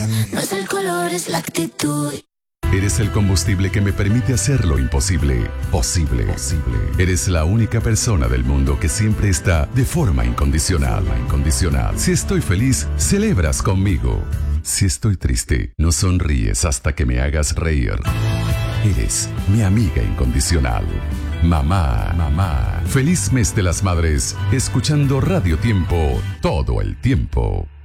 No es el color, es la actitud. Eres el combustible que me permite hacer lo imposible, posible. Eres la única persona del mundo que siempre está de forma incondicional. Si estoy feliz, celebras conmigo. Si estoy triste, no sonríes hasta que me hagas reír. Eres mi amiga incondicional. Mamá. Feliz mes de las madres, escuchando Radio Tiempo todo el tiempo.